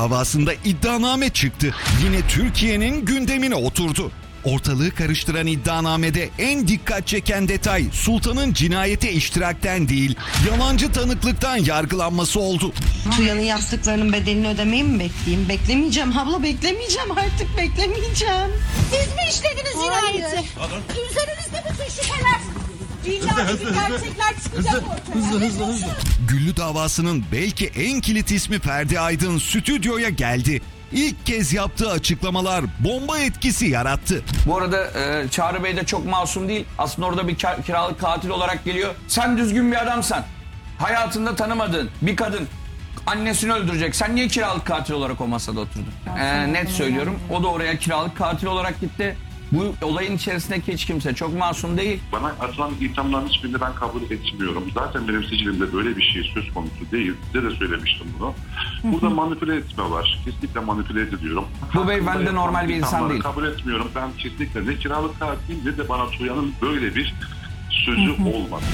davasında iddianame çıktı. Yine Türkiye'nin gündemine oturdu. Ortalığı karıştıran iddianamede en dikkat çeken detay Sultan'ın cinayete iştirakten değil, yalancı tanıklıktan yargılanması oldu. Tuyan'ın yaptıklarının bedelini ödemeyi mi bekleyeyim? Beklemeyeceğim abla, beklemeyeceğim, artık beklemeyeceğim. Siz mi işlediniz cinayeti? Üzerinizde bütün şüpheler. İlla bir gün gerçekler çıkacak ortaya. Hızlı. Güllü davasının belki en kilit ismi Ferdi Aydın stüdyoya geldi. İlk kez yaptığı açıklamalar bomba etkisi yarattı. Bu arada Çağrı Bey de çok masum değil. Aslında orada bir kiralık katil olarak geliyor. Sen düzgün bir adamsan, hayatında tanımadığın bir kadın annesini öldürecek. Sen niye kiralık katil olarak o masada oturdun? Net söylüyorum. O da oraya kiralık katil olarak gitti. Bu olayın içerisindeki hiç kimse çok masum değil. Bana atılan ithamların hiçbirini ben kabul etmiyorum. Zaten benim sicilimde böyle bir şey söz konusu değil. Size de söylemiştim bunu. Burada manipüle etme var. Kesinlikle manipüle ediliyorum. Bu beyefendi de normal bir insan değil. Kabul etmiyorum. Ben kesinlikle ne kiralık katil ne de bana Tuyan'ın böyle bir sözü olmadı.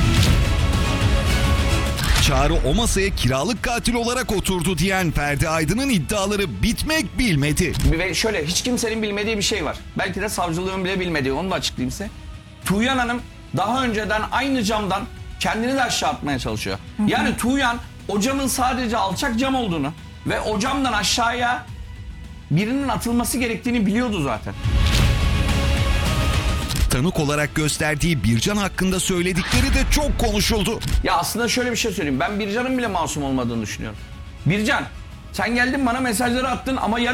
Çağrı o masaya kiralık katil olarak oturdu diyen Ferdi Aydın'ın iddiaları bitmek bilmedi. Ve şöyle, hiç kimsenin bilmediği bir şey var. Belki de savcılığın bile bilmediği, onu da açıklayayım size. Tuğyan Hanım daha önceden aynı camdan kendini de aşağı atmaya çalışıyor. Yani Tuğyan o camın sadece alçak cam olduğunu ve o camdan aşağıya birinin atılması gerektiğini biliyordu zaten. Tanık olarak gösterdiği Bircan hakkında söyledikleri de çok konuşuldu. Ya aslında şöyle bir şey söyleyeyim. Ben Bircan'ın bile masum olmadığını düşünüyorum. Bircan, sen geldin bana mesajları attın ama